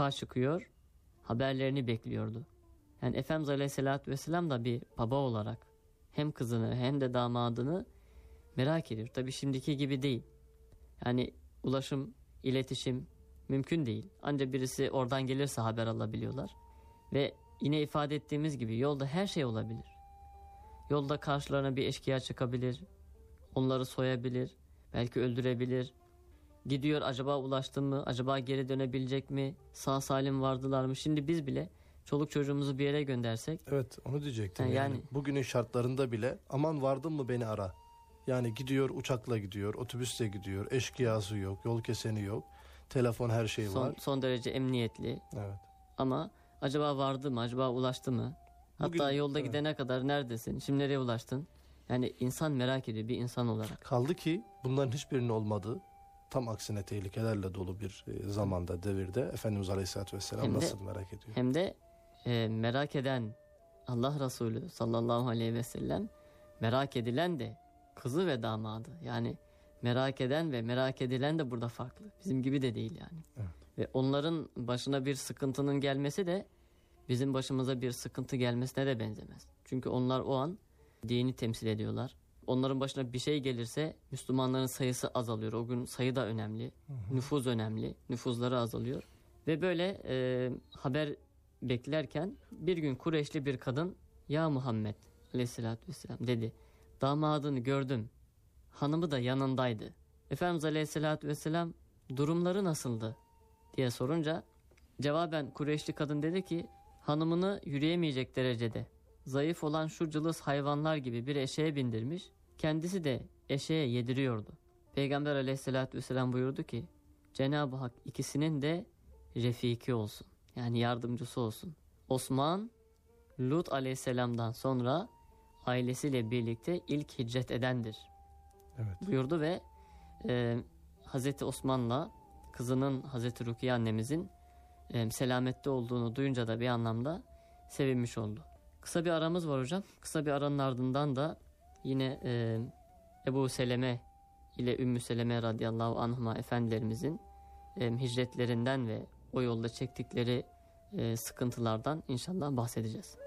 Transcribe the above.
sokağa çıkıyor, haberlerini bekliyordu. Yani Efendimiz Aleyhisselatü Vesselam da bir baba olarak hem kızını hem de damadını merak ediyor. Tabii şimdiki gibi değil. Yani ulaşım, iletişim mümkün değil. Ancak birisi oradan gelirse haber alabiliyorlar. Ve yine ifade ettiğimiz gibi yolda her şey olabilir. Yolda karşılarına bir eşkıya çıkabilir. Onları soyabilir. Belki öldürebilir. Gidiyor, acaba ulaştı mı? Acaba geri dönebilecek mi? Sağ salim vardılar mı? Şimdi biz bile çoluk çocuğumuzu bir yere göndersek. Evet, onu diyecektim. Yani bugünün şartlarında bile aman vardın mı beni ara. Yani gidiyor, uçakla gidiyor, otobüsle gidiyor, eşkıyası yok, yol keseni yok. Telefon, her şey var. Son derece emniyetli. Evet. Ama acaba vardı mı? Acaba ulaştı mı? Hatta Bugün, yolda gidene kadar neredesin? Şimdi nereye ulaştın? Yani insan merak ediyor, bir insan olarak. Kaldı ki bunların hiçbirinin olmadığı, tam aksine tehlikelerle dolu bir zamanda, devirde Efendimiz Aleyhisselatü Vesselam nasıl merak ediyor? Hem de merak eden Allah Resulü sallallahu aleyhi ve sellem, merak edilen de kızı ve damadı. Yani merak eden ve merak edilen de burada farklı. Bizim gibi de değil yani. Evet. Ve onların başına bir sıkıntının gelmesi de bizim başımıza bir sıkıntı gelmesine de benzemez. Çünkü onlar o an dini temsil ediyorlar. Onların başına bir şey gelirse Müslümanların sayısı azalıyor. O gün sayı da önemli. Nüfuz önemli. Nüfuzları azalıyor. Ve böyle haber beklerken bir gün Kureyşli bir kadın, ya Muhammed Aleyhisselatü Vesselam dedi, damadını gördüm. Hanımı da yanındaydı. Efendimiz Aleyhisselatü Vesselam durumları nasıldı diye sorunca cevaben Kureyşli kadın dedi ki, hanımını yürüyemeyecek derecede zayıf olan şu cılız hayvanlar gibi bir eşeğe bindirmiş, kendisi de eşeğe yediriyordu. Peygamber Aleyhisselatü Vesselam buyurdu ki, Cenab-ı Hak ikisinin de refiki olsun. Yani yardımcısı olsun. Osman, Lut Aleyhisselam'dan sonra ailesiyle birlikte ilk hicret edendir. Evet. Buyurdu ve Hazreti Osman'la kızının Hazreti Rukiye annemizin selamette olduğunu duyunca da bir anlamda sevinmiş oldu. Kısa bir aramız var hocam. Kısa bir aranın ardından da yine Ebu Seleme ile Ümmü Seleme radıyallahu anhuma efendilerimizin hicretlerinden ve o yolda çektikleri sıkıntılardan inşallah bahsedeceğiz.